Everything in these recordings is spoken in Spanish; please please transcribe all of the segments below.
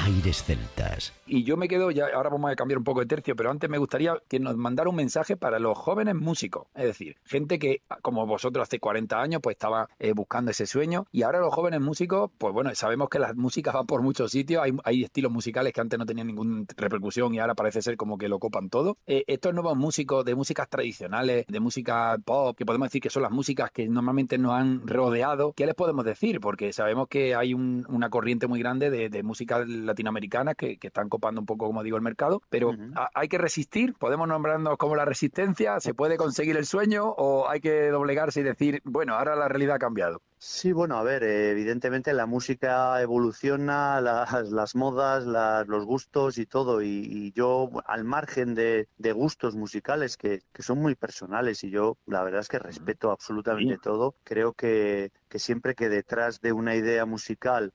Aires celtas. Y yo me quedo, ya ahora vamos a cambiar un poco de tercio, pero antes me gustaría que nos mandara un mensaje para los jóvenes músicos. Es decir, gente que, como vosotros hace 40 años, pues estaba buscando ese sueño. Y ahora los jóvenes músicos, pues bueno, sabemos que las músicas van por muchos sitios. Hay estilos musicales que antes no tenían ninguna repercusión y ahora parece ser como que lo copan todo. Estos nuevos músicos de músicas tradicionales, de música pop, que podemos decir que son las músicas que normalmente nos han rodeado, ¿qué les podemos decir? Porque sabemos que hay una corriente muy grande de música latinoamericana que están copando un poco, como digo, el mercado, pero hay que resistir. ¿Podemos nombrarnos como la resistencia? ¿Se puede conseguir el sueño o hay que doblegarse y decir, bueno, ahora la realidad ha cambiado? Sí, bueno, a ver, evidentemente la música evoluciona, las modas, los gustos y todo, y yo, al margen de gustos musicales que son muy personales, y yo la verdad es que respeto absolutamente todo, creo que siempre que detrás de una idea musical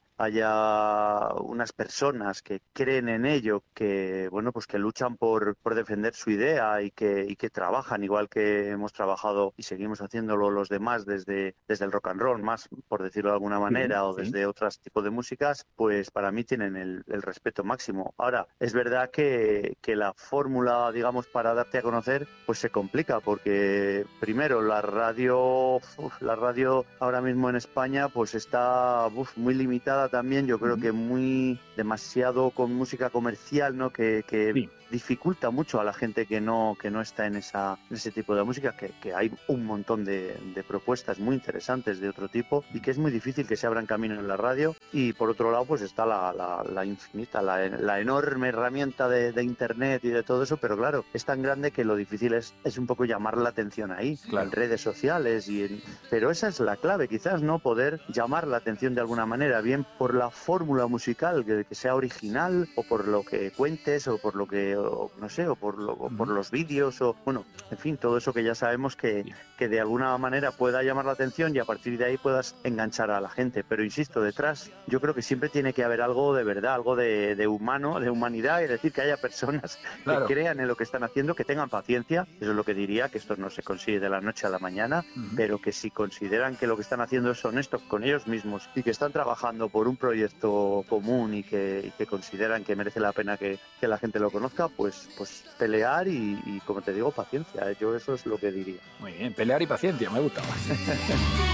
haya unas personas que creen en ello, que bueno, pues que luchan por defender su idea y que trabajan igual que hemos trabajado y seguimos haciéndolo los demás desde el rock and roll, más por decirlo de alguna manera, o desde otros tipos de músicas, pues para mí tienen el respeto máximo. Ahora, es verdad que la fórmula, digamos, para darte a conocer, pues se complica, porque primero la radio ahora mismo en España pues está muy limitada también, yo creo que demasiado con música comercial, ¿no? Que dificulta mucho a la gente que no está en ese tipo de música, que hay un montón de propuestas muy interesantes de otro tipo y que es muy difícil que se abran camino en la radio. Y por otro lado pues está la infinita, la enorme herramienta de internet y de todo eso, pero claro, es tan grande que lo difícil es un poco llamar la atención ahí, en redes sociales pero esa es la clave, quizás, ¿no? Poder llamar la atención de alguna manera, bien por la fórmula musical, que sea original, o por lo que cuentes, o por lo que, no sé, o por los vídeos, o bueno, en fin, todo eso que ya sabemos que de alguna manera pueda llamar la atención y a partir de ahí puedas enganchar a la gente. Pero insisto, detrás yo creo que siempre tiene que haber algo de verdad, algo de humano, de humanidad, es decir, que haya personas que crean en lo que están haciendo, que tengan paciencia. Eso es lo que diría, que esto no se consigue de la noche a la mañana, pero que si consideran que lo que están haciendo es honesto con ellos mismos y que están trabajando por un proyecto común y que consideran que merece la pena que la gente lo conozca, pues pelear y como te digo, paciencia. Yo eso es lo que diría. Muy bien, pelear y paciencia, me gusta.